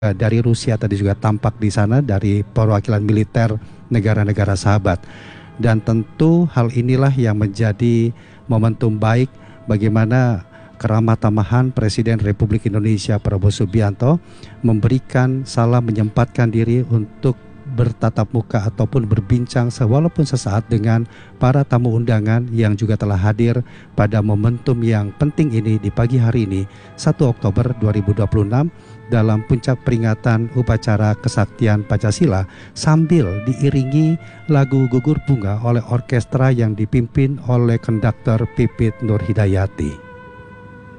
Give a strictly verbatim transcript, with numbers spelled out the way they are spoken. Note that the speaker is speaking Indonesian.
eh, dari Rusia tadi juga tampak di sana dari perwakilan militer negara-negara sahabat. Dan tentu hal inilah yang menjadi momentum baik bagaimana keramah tamahan Presiden Republik Indonesia Prabowo Subianto memberikan salam, menyempatkan diri untuk bertatap muka ataupun berbincang walaupun sesaat dengan para tamu undangan yang juga telah hadir pada momentum yang penting ini di pagi hari ini satu Oktober dua ribu dua puluh enam dalam puncak peringatan upacara kesaktian Pancasila sambil diiringi lagu Gugur Bunga oleh orkestra yang dipimpin oleh konduktor Pipit Nurhidayati.